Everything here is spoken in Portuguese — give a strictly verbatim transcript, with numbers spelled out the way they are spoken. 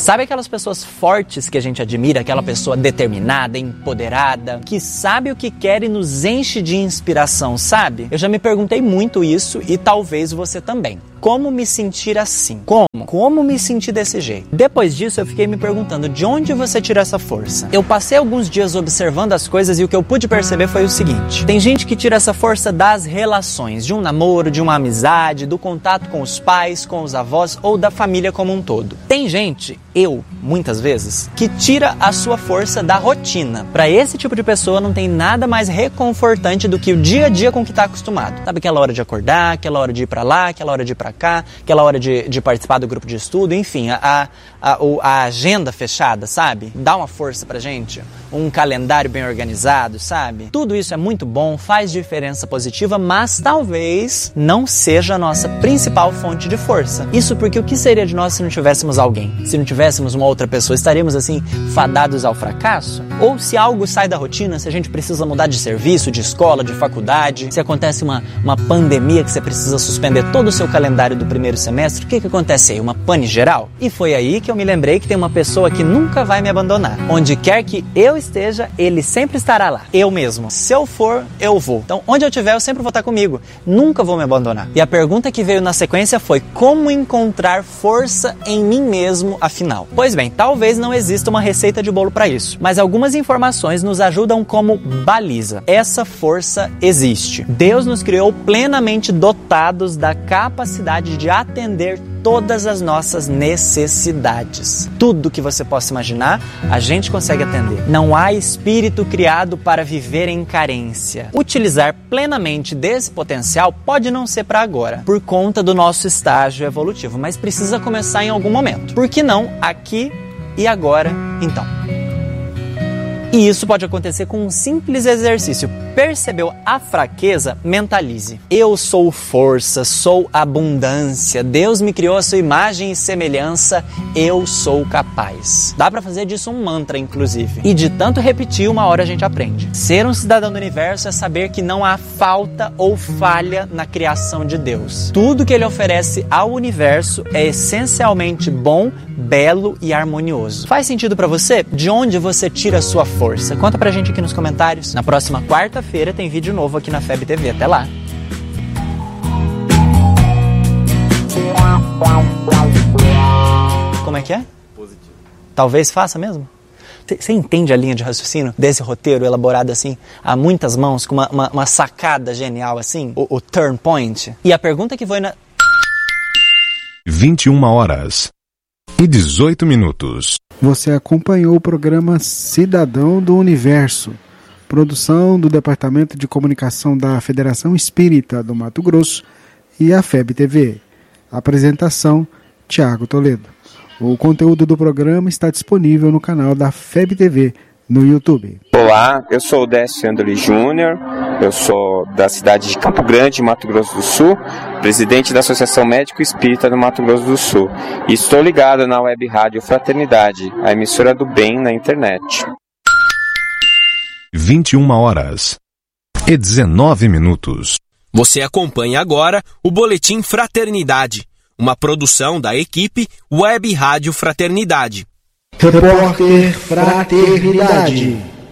Sabe aquelas pessoas fortes que a gente admira, aquela pessoa determinada, empoderada, que sabe o que quer e nos enche de inspiração, sabe? Eu já me perguntei muito isso e talvez você também. Como me sentir assim? Como? Como me sentir desse jeito? Depois disso, eu fiquei me perguntando de onde você tira essa força. Eu passei alguns dias observando as coisas e o que eu pude perceber foi o seguinte. Tem gente que tira essa força das relações, de um namoro, de uma amizade, do contato com os pais, com os avós ou da família como um todo. Tem gente, eu, muitas vezes, que tira a sua força da rotina. Para esse tipo de pessoa não tem nada mais reconfortante do que o dia a dia com que está acostumado. Sabe aquela hora de acordar, aquela hora de ir para lá, aquela hora de ir para cá, aquela hora de, de participar do grupo de estudo, enfim, a, a, a agenda fechada, sabe? Dá uma força pra gente, um calendário bem organizado, sabe? Tudo isso é muito bom, faz diferença positiva, mas talvez não seja a nossa principal fonte de força. Isso porque o que seria de nós se não tivéssemos alguém? Se não tivéssemos uma outra pessoa, estaríamos assim, fadados ao fracasso? Ou se algo sai da rotina, se a gente precisa mudar de serviço, de escola, de faculdade, se acontece uma, uma pandemia que você precisa suspender todo o seu calendário do primeiro semestre, o que que acontece aí? Uma pane geral? E foi aí que eu me lembrei que tem uma pessoa que nunca vai me abandonar. Onde quer que eu esteja, ele sempre estará lá. Eu mesmo. Se eu for, eu vou. Então, onde eu estiver, eu sempre vou estar comigo. Nunca vou me abandonar. E a pergunta que veio na sequência foi: como encontrar força em mim mesmo, afinal? Pois bem, talvez não exista uma receita de bolo para isso, mas algumas informações nos ajudam como baliza. Essa força existe. Deus nos criou plenamente dotados da capacidade de atender todas as nossas necessidades. Tudo que você possa imaginar, a gente consegue atender. Não há espírito criado para viver em carência. Utilizar plenamente desse potencial pode não ser para agora, por conta do nosso estágio evolutivo, mas precisa começar em algum momento. Por que não aqui e agora, então? E isso pode acontecer com um simples exercício. Percebeu a fraqueza? Mentalize. Eu sou força, sou abundância. Deus me criou a sua imagem e semelhança. Eu sou capaz. Dá pra fazer disso um mantra, inclusive. E de tanto repetir, uma hora a gente aprende. Ser um cidadão do universo é saber que não há falta ou falha na criação de Deus. Tudo que Ele oferece ao universo é essencialmente bom, belo e harmonioso. Faz sentido pra você? De onde você tira a sua força? Conta pra gente aqui nos comentários. Na próxima quarta-feira tem vídeo novo aqui na F E B T V. Até lá! Como é que é? Positivo. Talvez faça mesmo? Você entende a linha de raciocínio desse roteiro elaborado assim, a muitas mãos, com uma, uma, uma sacada genial assim? O, o turn point? E a pergunta que foi na... vinte e uma horas e dezoito minutos. Você acompanhou o programa Cidadão do Universo, produção do Departamento de Comunicação da Federação Espírita do Mato Grosso e a F E B T V. Apresentação, Tiago Toledo. O conteúdo do programa está disponível no canal da F E B T V no YouTube. Olá, eu sou o Décio Andoli Júnior, eu sou da cidade de Campo Grande, Mato Grosso do Sul, presidente da Associação Médico Espírita do Mato Grosso do Sul, e estou ligado na Web Rádio Fraternidade, a emissora do bem na internet. vinte e uma horas e dezenove minutos. Você acompanha agora o Boletim Fraternidade, uma produção da equipe Web Rádio Fraternidade. Repórter Fraternidade.